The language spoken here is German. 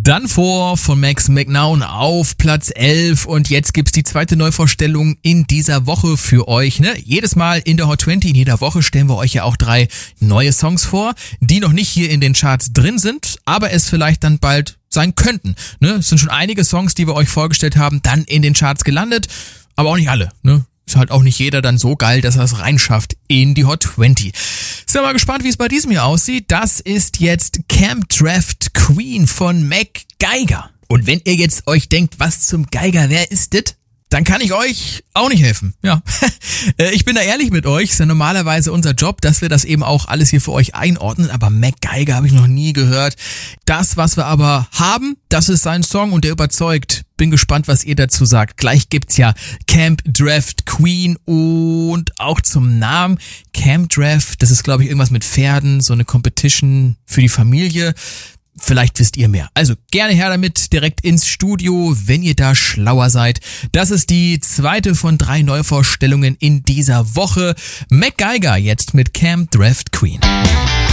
Dann von Max McNown auf Platz 11 und jetzt gibt's die zweite Neuvorstellung in dieser Woche für euch. Ne? Jedes Mal in der Hot 20, in jeder Woche stellen wir euch ja auch 3 neue Songs vor, die noch nicht hier in den Charts drin sind, aber es vielleicht dann bald sein könnten. Ne? Es sind schon einige Songs, die wir euch vorgestellt haben, dann in den Charts gelandet, aber auch nicht alle. Ne? Ist halt auch nicht jeder dann so geil, dass er es reinschafft in die Hot 20. Sind wir mal gespannt, wie es bei diesem hier aussieht. Das ist jetzt Camp Draft Queen von Mac Geiger. Und wenn ihr jetzt euch denkt, was zum Geiger, wer ist das? Dann kann ich euch auch nicht helfen. Ja, ich bin da ehrlich mit euch. Ist ja normalerweise unser Job, dass wir das eben auch alles hier für euch einordnen. Aber Mac Geiger habe ich noch nie gehört. Das, was wir aber haben, das ist sein Song und der überzeugt. Bin gespannt, was ihr dazu sagt. Gleich gibt's ja Camp Draft Queen und auch zum Namen Camp Draft. Das ist, glaube ich, irgendwas mit Pferden, so eine Competition für die Familie. Vielleicht wisst ihr mehr. Also gerne her damit, direkt ins Studio, wenn ihr da schlauer seid. Das ist die zweite von 3 Neuvorstellungen in dieser Woche. Mac Geiger jetzt mit Camp Draft Queen.